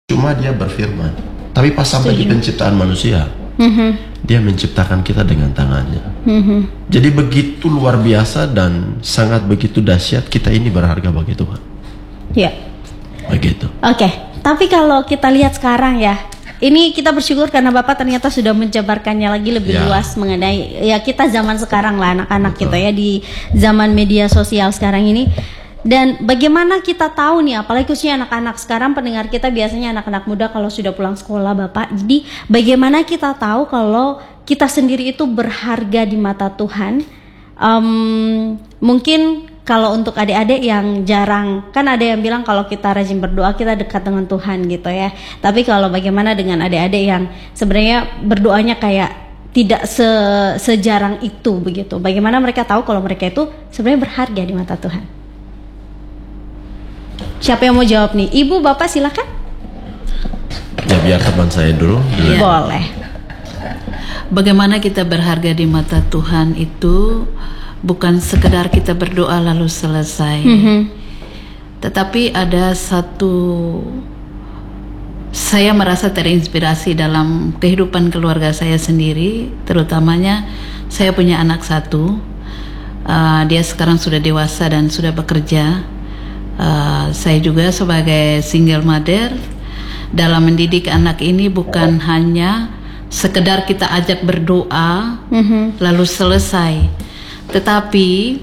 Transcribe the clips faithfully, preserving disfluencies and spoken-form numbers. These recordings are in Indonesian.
Cuma dia berfirman. Tapi pas sampai di penciptaan manusia, mm-hmm. dia menciptakan kita dengan tangannya. Mm-hmm. Jadi begitu luar biasa dan sangat begitu dahsyat, kita ini berharga bagi Tuhan. Ya. Begitu. Oke, okay. Tapi kalau kita lihat sekarang ya, ini kita bersyukur karena Bapak ternyata sudah menjabarkannya lagi lebih ya. luas mengenai ya kita zaman sekarang lah, anak-anak kita ya di zaman media sosial sekarang ini. Dan bagaimana kita tahu nih, apalagi khususnya anak-anak sekarang, pendengar kita biasanya anak-anak muda kalau sudah pulang sekolah Bapak. Jadi bagaimana kita tahu kalau kita sendiri itu berharga di mata Tuhan? Um, mungkin kalau untuk adik-adik yang jarang, kan ada yang bilang kalau kita rajin berdoa kita dekat dengan Tuhan gitu ya. Tapi kalau bagaimana dengan adik-adik yang sebenarnya berdoanya kayak tidak se sejarang itu begitu? Bagaimana mereka tahu kalau mereka itu sebenarnya berharga di mata Tuhan? Siapa yang mau jawab nih? Ibu, Bapak silakan. Ya biar teman saya dulu. Ya. Boleh. Bagaimana kita berharga di mata Tuhan itu bukan sekedar kita berdoa lalu selesai. Mm-hmm. Tetapi ada satu, saya merasa terinspirasi dalam kehidupan keluarga saya sendiri, terutamanya saya punya anak satu. Uh, dia sekarang sudah dewasa dan sudah bekerja. Uh, saya juga sebagai single mother, dalam mendidik anak ini bukan hanya sekedar kita ajak berdoa mm-hmm. lalu selesai, tetapi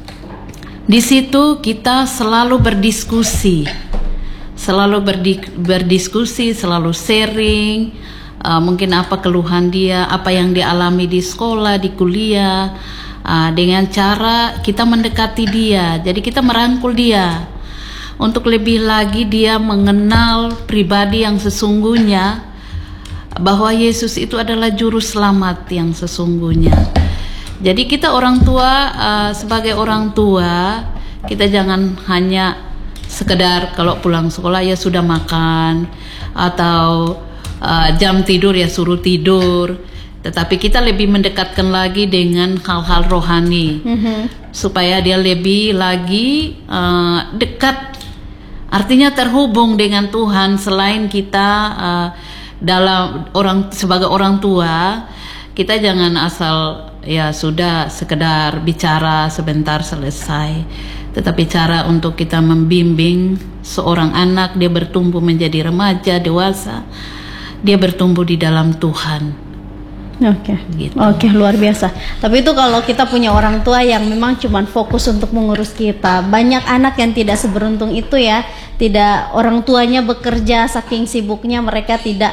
di situ kita selalu berdiskusi, selalu berdi- berdiskusi, selalu sharing, uh, mungkin apa keluhan dia, apa yang dia alami di sekolah, di kuliah, uh, dengan cara kita mendekati dia, jadi kita merangkul dia. Untuk lebih lagi dia mengenal pribadi yang sesungguhnya, bahwa Yesus itu adalah juru selamat yang sesungguhnya. Jadi kita orang tua, uh, sebagai orang tua, kita jangan hanya sekedar kalau pulang sekolah ya sudah makan, atau uh, jam tidur ya suruh tidur. Tetapi kita lebih mendekatkan lagi dengan hal-hal rohani, mm-hmm. supaya dia lebih lagi uh, dekat. Artinya terhubung dengan Tuhan. Selain kita uh, dalam orang sebagai orang tua, kita jangan asal ya sudah sekedar bicara sebentar selesai. Tetapi cara untuk kita membimbing seorang anak, dia bertumbuh menjadi remaja, dewasa, dia bertumbuh di dalam Tuhan. Oke, okay. gitu. Oke, okay, luar biasa. Tapi itu kalau kita punya orang tua yang memang cuma fokus untuk mengurus kita. Banyak anak yang tidak seberuntung itu ya. Tidak, orang tuanya bekerja saking sibuknya, mereka tidak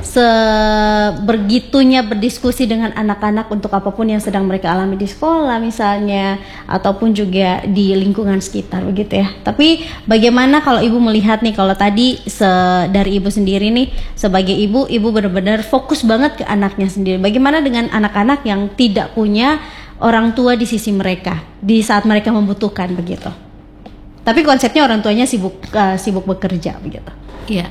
sebegitunya berdiskusi dengan anak-anak untuk apapun yang sedang mereka alami di sekolah misalnya, ataupun juga di lingkungan sekitar begitu ya. Tapi bagaimana kalau ibu melihat nih, kalau tadi se dari ibu sendiri nih sebagai ibu, ibu benar-benar fokus banget ke anaknya sendiri. Bagaimana dengan anak-anak yang tidak punya orang tua di sisi mereka di saat mereka membutuhkan begitu? Tapi konsepnya orang tuanya sibuk uh, sibuk bekerja begitu. Iya.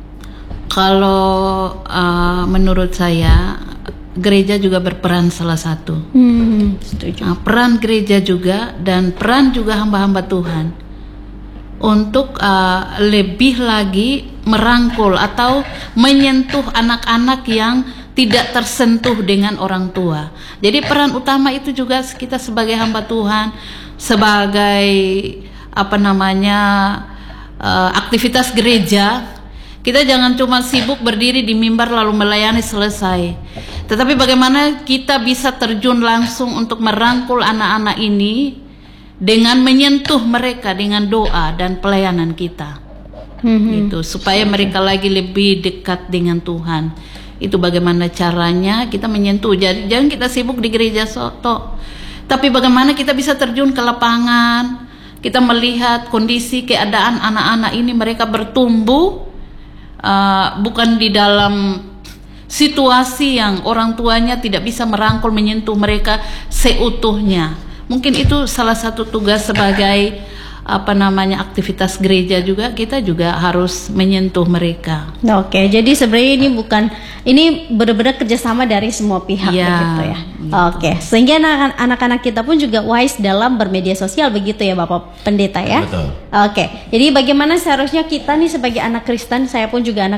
Kalau uh, menurut saya gereja juga berperan salah satu. Hmm, setuju. Nah, peran gereja juga dan peran juga hamba-hamba Tuhan untuk uh, lebih lagi merangkul atau menyentuh anak-anak yang tidak tersentuh dengan orang tua. Jadi peran utama itu juga kita sebagai hamba Tuhan, sebagai apa namanya uh, aktivitas gereja. Kita jangan cuma sibuk berdiri di mimbar lalu melayani selesai. Tetapi bagaimana kita bisa terjun langsung untuk merangkul anak-anak ini dengan menyentuh mereka dengan doa dan pelayanan kita. Mm-hmm. Gitu, supaya mereka lagi lebih dekat dengan Tuhan. Itu bagaimana caranya kita menyentuh. Jadi jangan kita sibuk di gereja soto. Tapi bagaimana kita bisa terjun ke lapangan. Kita melihat kondisi keadaan anak-anak ini, mereka bertumbuh Uh, bukan di dalam situasi yang orang tuanya tidak bisa merangkul, menyentuh mereka seutuhnya. Mungkin itu salah satu tugas sebagai apa namanya aktivitas gereja juga, kita juga harus menyentuh mereka. Oke, jadi sebenarnya ini bukan, ini benar-benar kerjasama dari semua pihak ya, begitu ya. Gitu. Oke, sehingga anak-anak kita pun juga wise dalam bermedia sosial begitu ya Bapak Pendeta ya. Betul. Oke, jadi bagaimana seharusnya kita nih sebagai anak Kristen, saya pun juga anak